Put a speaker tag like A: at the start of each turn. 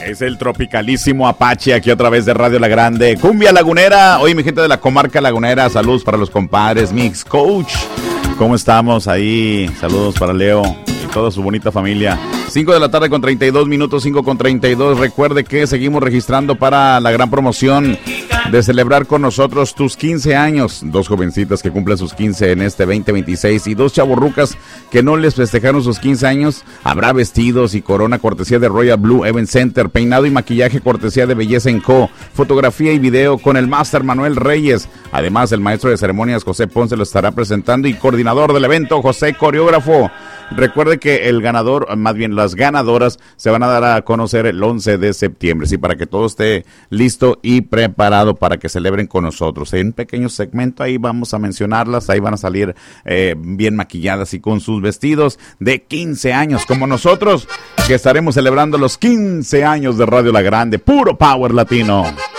A: Es el tropicalísimo Apache aquí otra vez de Radio La Grande. Cumbia Lagunera. Oye, mi gente de la comarca lagunera, saludos para los compadres. Mix Coach, ¿cómo estamos ahí? Saludos para Leo y toda su bonita familia. 5 de la tarde con 32 minutos, 5 con 32. Recuerde que seguimos registrando para la gran promoción de celebrar con nosotros tus 15 años. 2 jovencitas que cumplen sus 15 en este 2026 y 2 chavorrucas que no les festejaron sus 15 años. Habrá vestidos y corona cortesía de Royal Blue Event Center, peinado y maquillaje cortesía de Belleza Co, fotografía y video con el Máster Manuel Reyes. Además, el maestro de ceremonias José Ponce lo estará presentando y coordinador del evento José Coreógrafo. Recuerde que el ganador, más bien las ganadoras, se van a dar a conocer el 11 de septiembre, sí, para que todo esté listo y preparado para que celebren con nosotros. En un pequeño segmento ahí vamos a mencionarlas, ahí van a salir bien maquilladas y con sus vestidos de 15 años, como nosotros, que estaremos celebrando los 15 años de Radio La Grande, puro power latino.